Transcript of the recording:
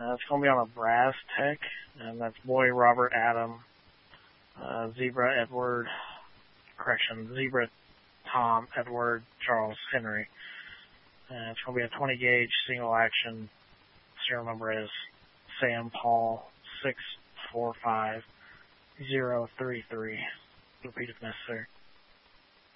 It's going to be on a brass tech, and that's Boy Robert Adam, Zebra Tom Edward Charles Henry. It's going to be a 20 gauge single action. Serial number is Sam Paul 645033. Repeat if necessary.